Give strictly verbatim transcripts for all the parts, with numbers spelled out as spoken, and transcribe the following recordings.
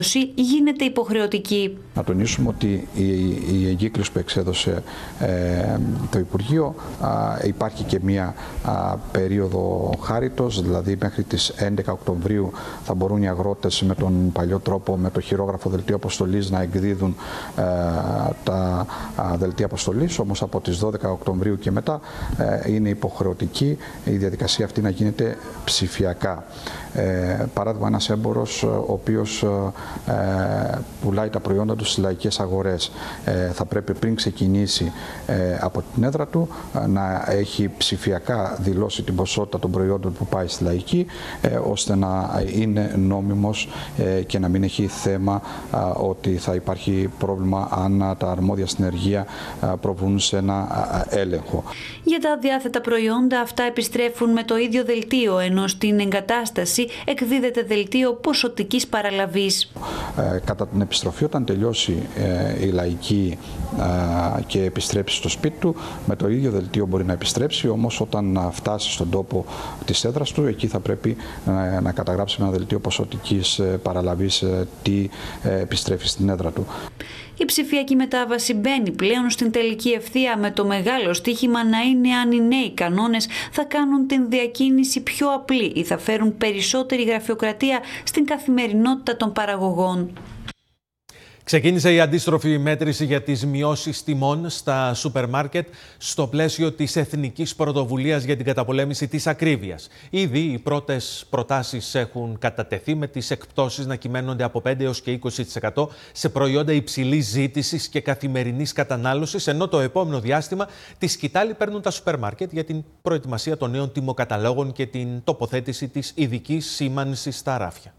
γίνεται υποχρεωτική. Να τονίσουμε ότι η, η εγκύκλωση που εξέδωσε ε, το Υπουργείο α, υπάρχει και μία α, περίοδο χάριτος, δηλαδή μέχρι τις έντεκα Οκτωβρίου θα μπορούν οι αγρότες με τον παλιό τρόπο, με το χειρόγραφο δελτίο αποστολής να εκδίδουν ε, τα α, δελτία αποστολής, όμως από τις δώδεκα Οκτωβρίου και μετά ε, είναι υποχρεωτική η διαδικασία αυτή να γίνεται ψηφιακά. Ε, παράδειγμα, ένας έμπορος ο οποίος ε, πουλάει τα προϊόντα του στις λαϊκές αγορές ε, θα πρέπει πριν ξεκινήσει ε, από την έδρα του ε, να έχει ψηφιακά δηλώσει την ποσότητα των προϊόντων που πάει στη λαϊκή ε, ώστε να είναι νόμιμος ε, και να μην έχει θέμα ε, ότι θα υπάρχει πρόβλημα αν τα αρμόδια συνεργεία ε, προβούν σε ένα ε, έλεγχο. Για τα διάθετα προϊόντα αυτά επιστρέφουν με το ίδιο δελτίο, ενώ στην εγκατάσταση εκδίδεται δελτίο ποσοτικής παραλαβής. Ε, κατά την επιστροφή, όταν τελειώσει ε, η λαϊκή ε, και επιστρέψει στο σπίτι του, με το ίδιο δελτίο μπορεί να επιστρέψει, όμως όταν φτάσει στον τόπο της έδρας του, εκεί θα πρέπει ε, να καταγράψει ένα δελτίο ποσοτικής ε, παραλαβής ε, τι ε, επιστρέφει στην έδρα του. Η ψηφιακή μετάβαση μπαίνει πλέον στην τελική ευθεία, με το μεγάλο στοίχημα να είναι αν οι νέοι κανόνες θα κάνουν την διακίνηση πιο απλή ή θα φέρουν περισσότερη γραφειοκρατία στην καθημερινότητα των παραγωγών. Ξεκίνησε η αντίστροφη μέτρηση για τις μειώσεις τιμών στα σούπερ μάρκετ στο πλαίσιο της Εθνικής Πρωτοβουλίας για την καταπολέμηση της ακρίβειας. Ήδη οι πρώτες προτάσεις έχουν κατατεθεί, με τις εκπτώσεις να κυμαίνονται από πέντε έως και είκοσι τοις εκατό σε προϊόντα υψηλής ζήτησης και καθημερινής κατανάλωσης, ενώ το επόμενο διάστημα τη σκητάλη παίρνουν τα σούπερ μάρκετ για την προετοιμασία των νέων τιμοκαταλόγων και την τοποθέτηση της ειδικής σήμανσης στα ράφια.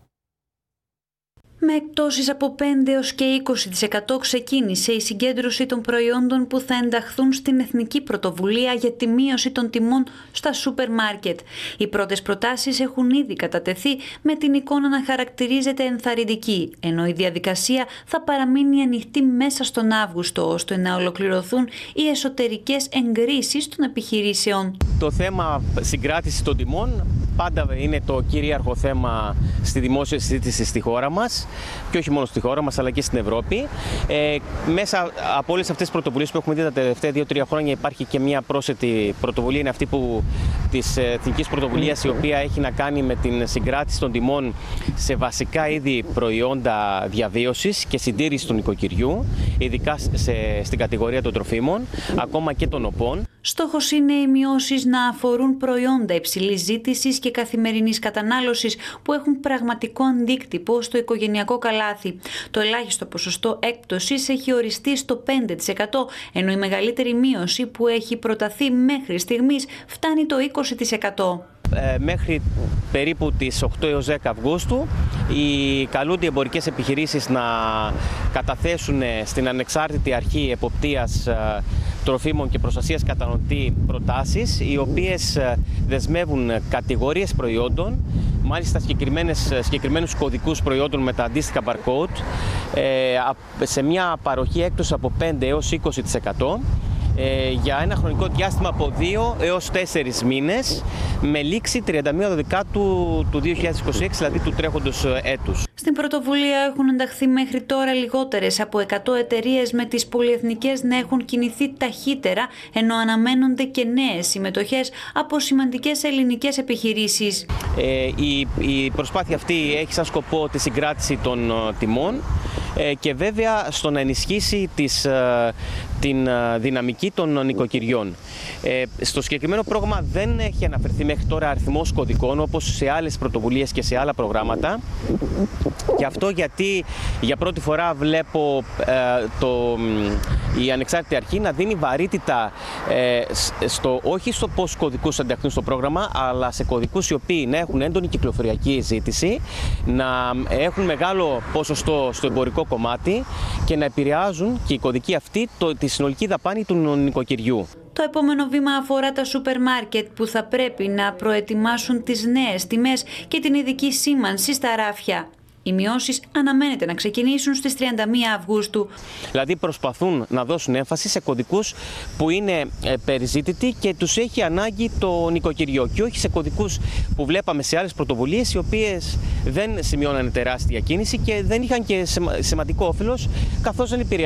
Με εκπτώσεις από πέντε έως και είκοσι τοις εκατό ξεκίνησε η συγκέντρωση των προϊόντων που θα ενταχθούν στην Εθνική Πρωτοβουλία για τη μείωση των τιμών στα σούπερ μάρκετ. Οι πρώτες προτάσεις έχουν ήδη κατατεθεί, με την εικόνα να χαρακτηρίζεται ενθαρρυντική, ενώ η διαδικασία θα παραμείνει ανοιχτή μέσα στον Αύγουστο, ώστε να ολοκληρωθούν οι εσωτερικές εγκρίσεις των επιχειρήσεων. Το θέμα συγκράτησης των τιμών πάντα είναι το κυρίαρχο θέμα στη δημόσια συζήτηση στη χώρα μας, και όχι μόνο στη χώρα μας αλλά και στην Ευρώπη. Ε, μέσα από όλες αυτές τις πρωτοβουλίες που έχουμε δει τα τελευταία δύο τρία χρόνια υπάρχει και μια πρόσθετη πρωτοβουλία, είναι αυτή που, της Εθνικής Πρωτοβουλίας, η οποία έχει να κάνει με την συγκράτηση των τιμών σε βασικά είδη προϊόντα διαβίωσης και συντήρηση του νοικοκυριού, ειδικά σε, στην κατηγορία των τροφίμων, ακόμα και των οπών. Στόχος είναι οι μειώσεις να αφορούν προϊόντα υψηλής ζήτησης και καθημερινής κατανάλωσης που έχουν πραγματικό αντίκτυπο στο οικογενειακό καλάθι. Το ελάχιστο ποσοστό έκπτωσης έχει οριστεί στο πέντε τοις εκατό, ενώ η μεγαλύτερη μείωση που έχει προταθεί μέχρι στιγμής φτάνει το είκοσι τοις εκατό. Μέχρι περίπου τις οκτώ έως δέκα Αυγούστου οι καλούνται οι εμπορικές επιχειρήσεις να καταθέσουν στην Ανεξάρτητη Αρχή Εποπτείας Τροφίμων και Προστασίας Καταναλωτή προτάσεις, οι οποίες δεσμεύουν κατηγορίες προϊόντων, μάλιστα συγκεκριμένους κωδικούς προϊόντων με τα αντίστοιχα barcode, σε μια παροχή έκπτωση από πέντε έως είκοσι τοις εκατό. Για ένα χρονικό διάστημα από δύο έως τέσσερις μήνες, με λήξη τριάντα μία Δεκάτου του δύο χιλιάδες είκοσι έξι, δηλαδή του τρέχοντος έτους. Στην πρωτοβουλία έχουν ενταχθεί μέχρι τώρα λιγότερες από εκατό εταιρείες, με τις πολυεθνικές να έχουν κινηθεί ταχύτερα, ενώ αναμένονται και νέες συμμετοχές από σημαντικές ελληνικές επιχειρήσεις. Ε, η, η προσπάθεια αυτή έχει σαν σκοπό τη συγκράτηση των τιμών ε, και βέβαια στο να ενισχύσει τις, ε, την δυναμική των νοικοκυριών. Ε, στο συγκεκριμένο πρόγραμμα δεν έχει αναφερθεί μέχρι τώρα αριθμός κωδικών, όπως σε άλλες πρωτοβουλίες και σε άλλα προγράμματα. Και αυτό γιατί για πρώτη φορά βλέπω ε, το, η Ανεξάρτητη Αρχή να δίνει βαρύτητα ε, στο, όχι στο πώς κωδικούς θα ενταχθούν στο πρόγραμμα, αλλά σε κωδικούς οι οποίοι να έχουν έντονη κυκλοφοριακή ζήτηση, να έχουν μεγάλο ποσοστό στο εμπορικό κομμάτι και να επηρεάζουν και οι κωδικοί αυτοί το, τη συνολική δαπάνη του νοικοκυριού. Το επόμενο βήμα αφορά τα σούπερ μάρκετ, που θα πρέπει να προετοιμάσουν τις νέες τιμές και την ειδική σήμανση στα ράφια. Οι μειώσεις αναμένεται να ξεκινήσουν στις τριάντα μία Αυγούστου. Δηλαδή προσπαθούν να δώσουν έμφαση σε κωδικούς που είναι περιζήτητοι και τους έχει ανάγκη το νοικοκυριό και όχι σε κωδικούς που βλέπαμε σε άλλες πρωτοβουλίες οι οποίες δεν σημειώνανε τεράστια κίνηση και δεν είχαν και σημαντικό όφελος καθώς δεν υπηρεάζουν